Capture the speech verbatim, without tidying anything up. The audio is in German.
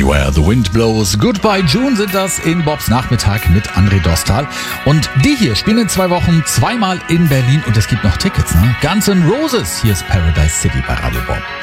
Where the Wind Blows. Goodbye June sind das in Bobs Nachmittag mit André Dostal. Und die hier spielen in zwei Wochen zweimal in Berlin und es gibt noch Tickets. Ne? Guns N' Roses, hier ist Paradise City bei Radio Bob.